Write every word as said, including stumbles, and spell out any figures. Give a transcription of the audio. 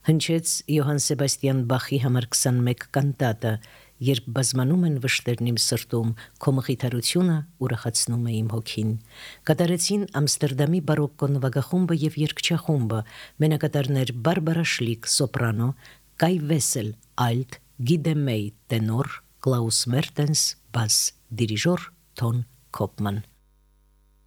Հնչեց Յոհան Սեբաստիան Բախի համար քսանմեկ կանտատը, երբ բազմանում են վշտերն իմ սրտում, քո մխիթարությունը ուրախացնում է իմ հոգին։ Կատարեցին Ամստերդամի բարոկկո նվագախումբը եւ երգչախումբը, մենակատարներ Բարբարա Շլիկ սոպրանո, Կայ Վեսել ալտ, Գիդեմեյ տենոր, Կլաուս Մերտենս բաս, դիրիժոր Թոն Քոպման։